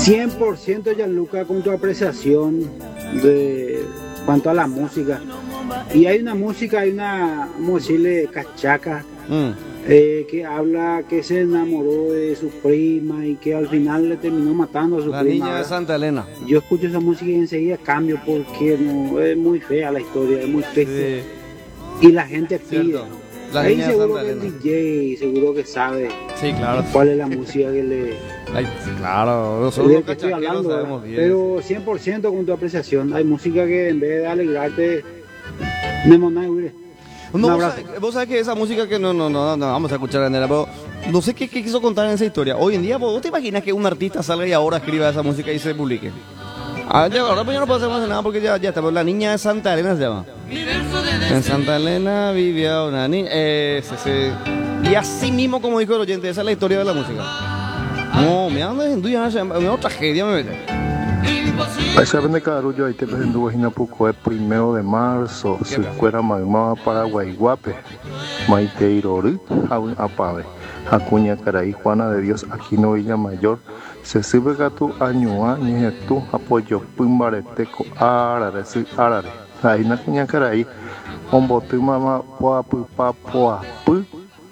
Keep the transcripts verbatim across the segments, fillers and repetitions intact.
cien por ciento Gianluca con tu apreciación de cuanto a la música. Y hay una música, hay una, vamos a decirle, cachaca, mm. eh, que habla que se enamoró de su prima y que al final le terminó matando a su la prima. La niña de Santa Elena. Yo escucho esa música y enseguida cambio porque no, es muy fea la historia, es muy triste. Sí. Y la gente pide. La Ahí niña seguro de Santa que Elena. el D J seguro que sabe sí, claro. cuál es la música que le... Ay, claro, nosotros los que hablando, sabemos bien. Pero cien por ciento con tu apreciación. Hay música que en vez de alegrarte, me manda huir. No, vos sabés, vos sabés que esa música que no, no, no, no vamos a escuchar en el, pero no sé qué, qué quiso contar en esa historia. Hoy en día, ¿vos te imaginas que un artista salga y ahora escriba esa música y se publique? Ah, ya, ahora pues ya no puedo hacer más nada porque ya, ya está. La niña de Santa Elena se llama. En Santa Elena vivía una niña. Eh, sí, sí. Y así mismo, como dijo el oyente, esa es la historia de la música. No, me anda en tuya, me da tragedia, me mete. Esa vende carullo ahí te presento Guajina Puco es primero de marzo, si fuera magma Paraguay Guape, Maite Iroru, Apave, Acuña Caraí, Juana de Dios, Aquino Villa Mayor, se sirve gato añoa, ni tú apoyo Pumbareteco, Arare, Arare, ahí na Cuña Caraí, Ombotu Mama, Poapu, Papoapu.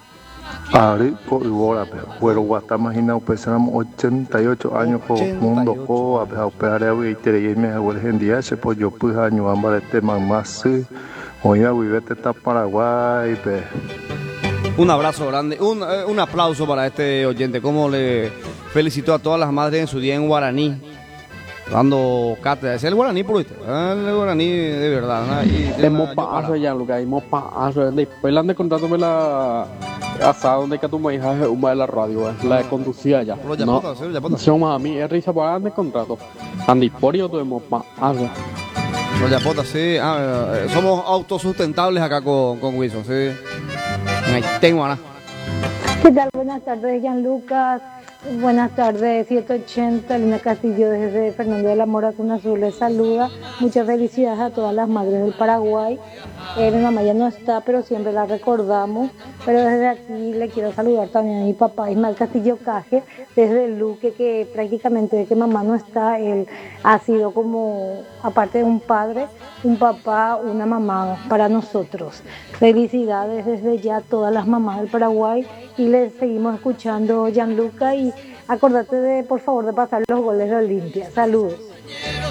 Ari por igual, pero guata imagina pesamos ochenta y ocho años por mundo co a ver operar a ver y me hago el día se pues yo pues año ambas este más hoy a vivete está Paraguay pe. Un abrazo grande, un, un aplauso para este oyente, como le felicitó a todas las madres en su día en guaraní, dando cátedra. Es el guaraní por usted, el guaraní de verdad, ¿no? Y hemos pasado ya lo que hemos pasado después la de contrato me la asado donde que tu hija es una de la radio, es la de conducía ya. No, somos a mí, es risa para de contrato. Andiporio tuvimos pasado. Los yapotas, sí, ah, somos autosustentables acá con, con Wilson, sí. Ahí tengo, Ana. ¿Qué tal? Buenas tardes, Gianluca. Buenas tardes, setecientos ochenta, Lina Castillo desde Fernando de la Mora, Cuna Azul les saluda. Muchas felicidades a todas las madres del Paraguay. Eh, mi mamá ya no está, pero siempre la recordamos. Pero desde aquí le quiero saludar también a mi papá, Ismael Castillo Caje, desde Luque, que prácticamente de que mamá no está, él ha sido como, aparte de un padre, un papá, una mamá para nosotros. Felicidades desde ya a todas las mamás del Paraguay y les seguimos escuchando, Gianluca, y acordate de, por favor, de pasar los goles de Olimpia. Saludos.